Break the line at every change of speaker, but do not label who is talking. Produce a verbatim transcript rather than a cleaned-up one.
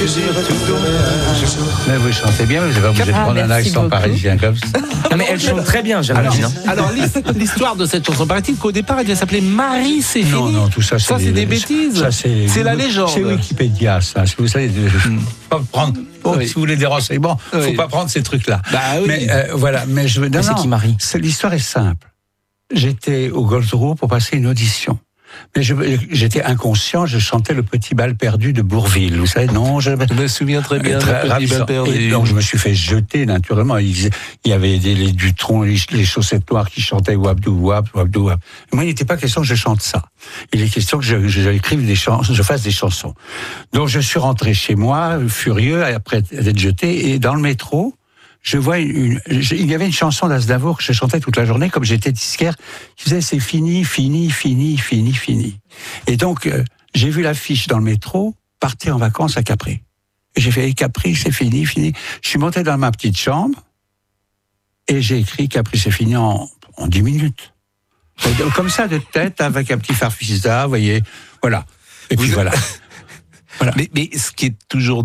Mais vous chantez bien, vous n'avez pas obligé de
Ah,
prendre un
merci
accent
beaucoup.
parisien comme ça.
Non, mais elle chante très bien, j'imagine.
Alors, l'his- l'histoire de cette chanson, paraît-il qu'au départ, elle devait s'appeler Marie, c'est fini.
Non, non, tout ça, c'est,
Ça, c'est des bêtises.
Ça, c'est,
C'est la légende.
C'est Wikipédia, ça. Vous savez, de- pas prendre. Oh,
Oui.
Si vous voulez des renseignements, faut
Oui.
pas prendre ces trucs-là.
Bah oui.
Mais euh, voilà. Mais je veux. non,
Mais c'est
non,
qui, Marie
c'est- L'histoire est simple. J'étais au Goldsrow pour passer une audition. Mais je, j'étais inconscient, je chantais le petit bal perdu de Bourvil. Vous savez, non, je,
Je me souviens très bien.
Très
le petit
ravissant.
bal perdu.
Et donc je me suis fait jeter naturellement. Il, il y avait des, les Dutronc, les, les chaussettes noires qui chantaient Wabdou Wab, Wabdou Wab. Moi, il n'était pas question que je chante ça. Il est question que je, je, j'écrive des chansons, je fasse des chansons. Donc je suis rentré chez moi, furieux, après être jeté, et dans le métro, je vois une, une je, il y avait une chanson d'Aznavour que je chantais toute la journée, comme j'étais disquaire, qui disait c'est fini, fini, fini, fini, fini. Et donc, euh, j'ai vu l'affiche dans le métro, partez en vacances à Capri. Et j'ai fait, Capri, c'est fini, fini. Je suis monté dans ma petite chambre, et j'ai écrit Capri, c'est fini en, en dix minutes. Comme ça, de tête, avec un petit farfisa, vous voyez, voilà. Et puis
Vous-
voilà. Voilà.
Mais, mais ce qui est toujours